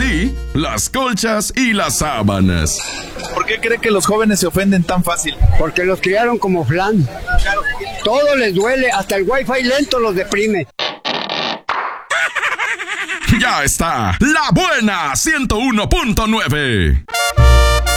sí, las colchas y las sábanas. ¿Por qué cree que los jóvenes se ofenden tan fácil? Porque los criaron como flan. Todo les duele, hasta el wifi lento los deprime. Ya está, La Buena 101.9.